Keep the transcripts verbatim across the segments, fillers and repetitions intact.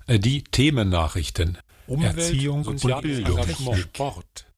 Die Themennachrichten. Umwelt, Erziehung und Bildung. Engagement, Sport.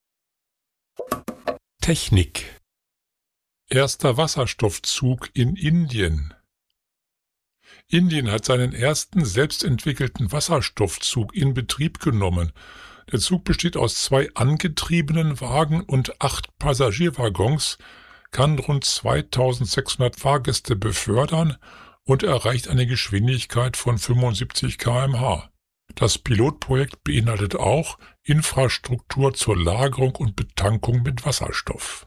Technik. Erster Wasserstoffzug in Indien. Indien hat seinen ersten selbstentwickelten Wasserstoffzug in Betrieb genommen. Der Zug besteht aus zwei angetriebenen Wagen und acht Passagierwaggons, kann rund zweitausendsechshundert Fahrgäste befördern und erreicht eine Geschwindigkeit von fünfundsiebzig Kilometer pro Stunde. Das Pilotprojekt beinhaltet auch Infrastruktur zur Lagerung und Betankung mit Wasserstoff.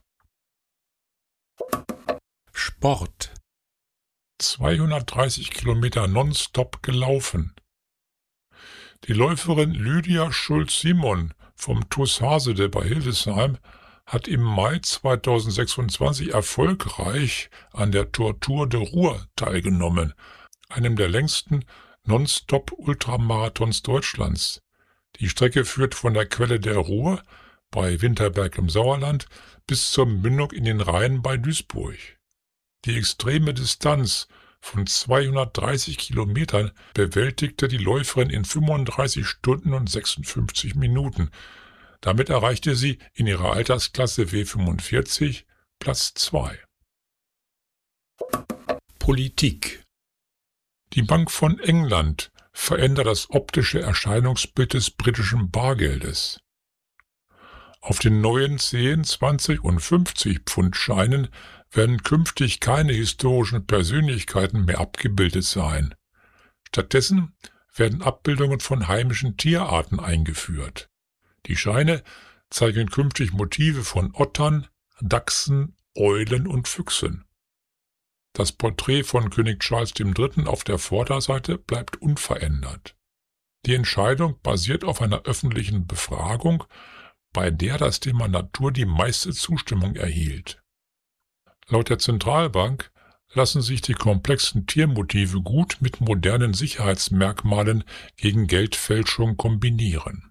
Sport. zweihundertdreißig Kilometer nonstop gelaufen. Die Läuferin Lydia Schulz-Simon vom T U S Hasede bei Hildesheim hat im Mai zweitausendsechsundzwanzig erfolgreich an der Tortur de Ruhr teilgenommen, einem der längsten Nonstop-Ultramarathons Deutschlands. Die Strecke führt von der Quelle der Ruhr bei Winterberg im Sauerland bis zur Mündung in den Rhein bei Duisburg. Die extreme Distanz von zweihundertdreißig Kilometern bewältigte die Läuferin in fünfunddreißig Stunden und sechsundfünfzig Minuten. Damit erreichte sie in ihrer Altersklasse W fünfundvierzig Platz zwei. Politik. Die Bank von England verändert das optische Erscheinungsbild des britischen Bargeldes. Auf den neuen zehn, zwanzig und fünfzig Pfundscheinen werden künftig keine historischen Persönlichkeiten mehr abgebildet sein. Stattdessen werden Abbildungen von heimischen Tierarten eingeführt. Die Scheine zeigen künftig Motive von Ottern, Dachsen, Eulen und Füchsen. Das Porträt von König Charles der Dritte auf der Vorderseite bleibt unverändert. Die Entscheidung basiert auf einer öffentlichen Befragung, bei der das Thema Natur die meiste Zustimmung erhielt. Laut der Zentralbank lassen sich die komplexen Tiermotive gut mit modernen Sicherheitsmerkmalen gegen Geldfälschung kombinieren.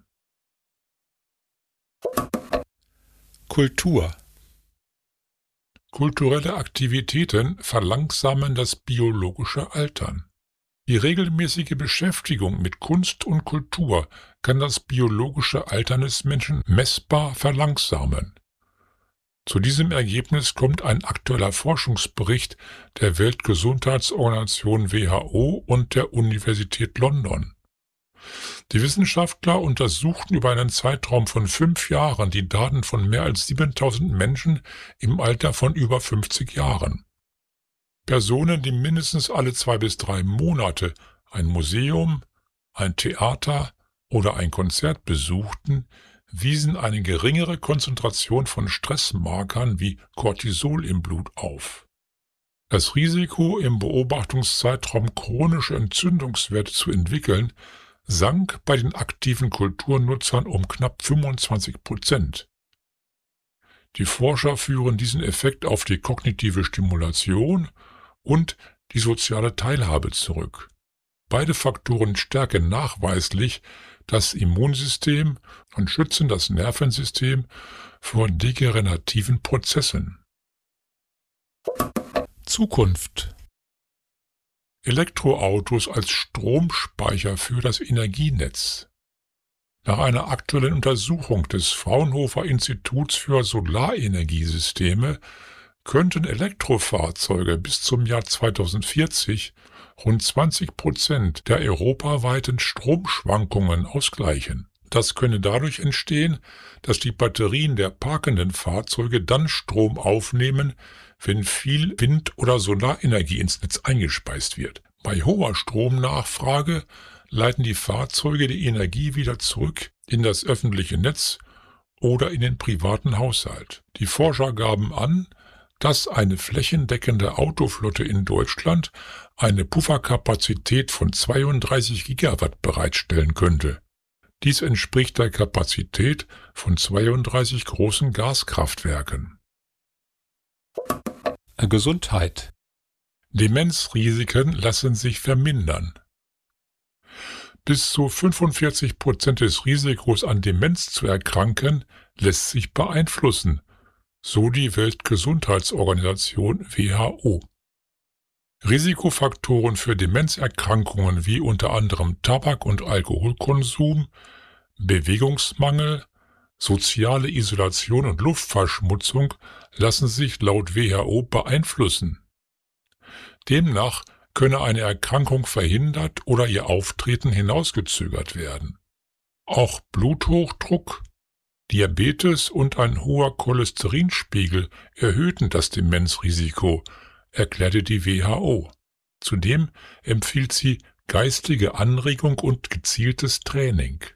Kultur. Kulturelle Aktivitäten verlangsamen das biologische Altern. Die regelmäßige Beschäftigung mit Kunst und Kultur kann das biologische Altern des Menschen messbar verlangsamen. Zu diesem Ergebnis kommt ein aktueller Forschungsbericht der Weltgesundheitsorganisation W H O und der Universität London. Die Wissenschaftler untersuchten über einen Zeitraum von fünf Jahren die Daten von mehr als siebentausend Menschen im Alter von über fünfzig Jahren. Personen, die mindestens alle zwei bis drei Monate ein Museum, ein Theater oder ein Konzert besuchten, wiesen eine geringere Konzentration von Stressmarkern wie Cortisol im Blut auf. Das Risiko, im Beobachtungszeitraum chronische Entzündungswerte zu entwickeln, sank bei den aktiven Kulturnutzern um knapp fünfundzwanzig Prozent. Die Forscher führen diesen Effekt auf die kognitive Stimulation und die soziale Teilhabe zurück. Beide Faktoren stärken nachweislich das Immunsystem und schützen das Nervensystem vor degenerativen Prozessen. Zukunft. Elektroautos als Stromspeicher für das Energienetz. Nach einer aktuellen Untersuchung des Fraunhofer Instituts für Solarenergiesysteme könnten Elektrofahrzeuge bis zum Jahr zweitausendvierzig rund zwanzig Prozent der europaweiten Stromschwankungen ausgleichen. Das könne dadurch entstehen, dass die Batterien der parkenden Fahrzeuge dann Strom aufnehmen, wenn viel Wind- oder Solarenergie ins Netz eingespeist wird. Bei hoher Stromnachfrage leiten die Fahrzeuge die Energie wieder zurück in das öffentliche Netz oder in den privaten Haushalt. Die Forscher gaben an, dass eine flächendeckende Autoflotte in Deutschland eine Pufferkapazität von zweiunddreißig Gigawatt bereitstellen könnte. Dies entspricht der Kapazität von zweiunddreißig großen Gaskraftwerken. Gesundheit. Demenzrisiken lassen sich vermindern. Bis zu fünfundvierzig Prozent des Risikos an Demenz zu erkranken lässt sich beeinflussen, so die Weltgesundheitsorganisation W H O. Risikofaktoren für Demenzerkrankungen wie unter anderem Tabak- und Alkoholkonsum, Bewegungsmangel, soziale Isolation und Luftverschmutzung lassen sich laut W H O beeinflussen. Demnach könne eine Erkrankung verhindert oder ihr Auftreten hinausgezögert werden. Auch Bluthochdruck, Diabetes und ein hoher Cholesterinspiegel erhöhten das Demenzrisiko, erklärte die W H O. Zudem empfiehlt sie geistige Anregung und gezieltes Training.